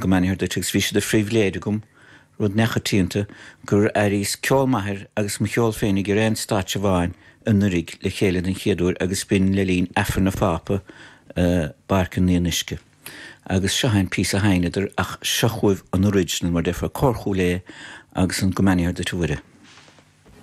gomanir de tugs víse de fríomhléadegum rud nechatínta gur arís ceolmaithir agus mo cheol féinnig gur an státe bháin in rig le chéile den chéadúir agus bin le lín effar na fápa barcan níoniske. Agus sehain pí a haineidir ach sechuibh an original mar defra corchú lé agus an gomanir de tuaire.